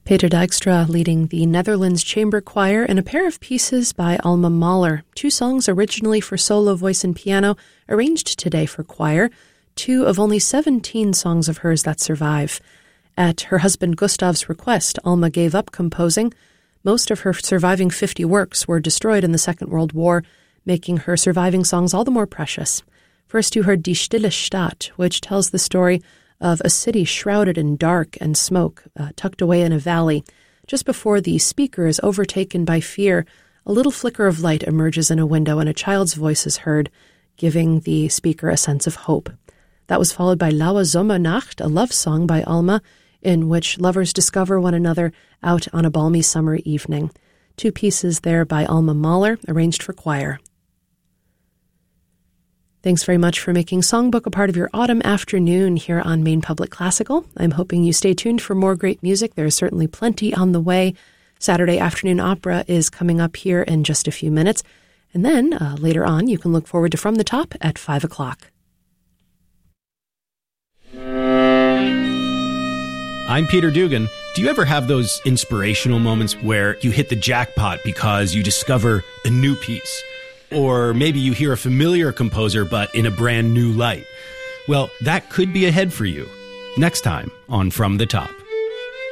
Peter Dijkstra leading the Netherlands Chamber Choir in a pair of pieces by Alma Mahler, 2 songs originally for solo voice and piano, arranged today for choir, 2 of only 17 songs of hers that survive. At her husband Gustav's request, Alma gave up composing. Most of her surviving 50 works were destroyed in the Second World War, making her surviving songs all the more precious. First you heard Die Stille Stadt, which tells the story of a city shrouded in dark and smoke, tucked away in a valley. Just before the speaker is overtaken by fear, a little flicker of light emerges in a window and a child's voice is heard, giving the speaker a sense of hope. That was followed by Laue Sommernacht, a love song by Alma, in which lovers discover one another out on a balmy summer evening. 2 pieces there by Alma Mahler, arranged for choir. Thanks very much for making Songbook a part of your autumn afternoon here on Maine Public Classical. I'm hoping you stay tuned for more great music. There is certainly plenty on the way. Saturday Afternoon Opera is coming up here in just a few minutes. And then later on, you can look forward to From the Top at 5 o'clock. I'm Peter Dugan. Do you ever have those inspirational moments where you hit the jackpot because you discover a new piece? Or maybe you hear a familiar composer, but in a brand new light. Well, that could be ahead for you next time on From the Top.